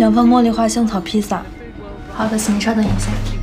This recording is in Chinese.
2份茉莉花香草披萨。 好的，请您稍等一下。